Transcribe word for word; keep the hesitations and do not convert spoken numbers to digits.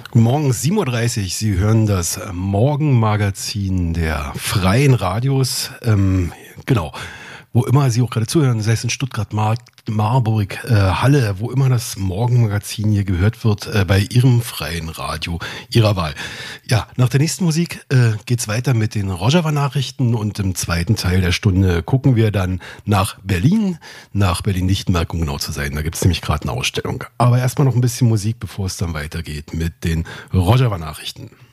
Morgens sieben Uhr dreißig, Sie hören das Morgenmagazin der Freien Radios. Ähm, genau, wo immer Sie auch gerade zuhören, sei es in Stuttgart, Mar Marburg, äh, Halle, wo immer das Morgenmagazin hier gehört wird, äh, bei Ihrem freien Radio Ihrer Wahl. Ja, nach der nächsten Musik äh, geht's weiter mit den Rojava-Nachrichten und im zweiten Teil der Stunde gucken wir dann nach Berlin, nach Berlin-Lichtenberg, um genau zu sein. Da gibt's nämlich gerade eine Ausstellung. Aber erstmal noch ein bisschen Musik, bevor es dann weitergeht mit den Rojava-Nachrichten.